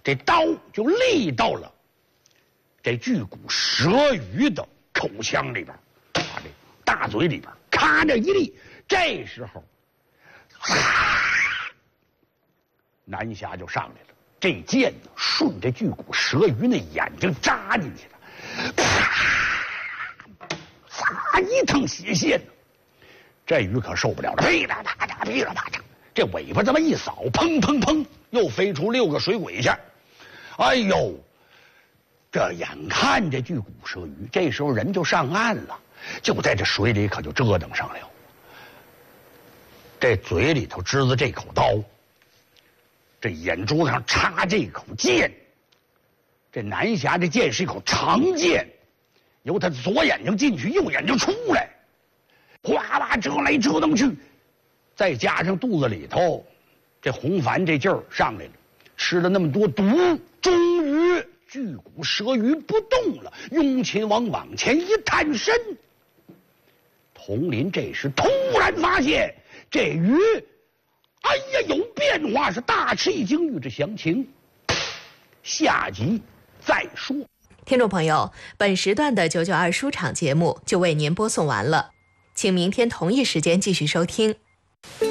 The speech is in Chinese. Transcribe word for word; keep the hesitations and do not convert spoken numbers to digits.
这刀就立到了这巨骨蛇鱼的口腔里边，啊，这大嘴里边，咔这一立，这时候，南侠就上来了，这剑呢顺着巨骨蛇鱼那眼睛扎进去了，啪，撒一趟血线，这鱼可受不了了，噼里啪嚓，噼里啪嚓，这尾巴这么一扫，砰砰砰，又飞出六个水鬼去。哎呦，这眼看这巨骨蛇鱼，这时候人就上岸了，就在这水里可就折腾上了。这嘴里头支着这口刀，这眼珠上插这口剑，这南侠这剑是一口长剑，由他左眼睛进去，右眼睛出来，哗啦折来折腾去，再加上肚子里头这洪凡这劲儿上来了，吃了那么多毒，终于巨骨蛇鱼不动了。雍亲王往前一探身，佟林这时突然发现这鱼，哎呀，有变化，是大吃一惊。欲知详情，下集再说。 听众朋友，本时段的九九二书场节目就为您播送完了，请明天同一时间继续收听。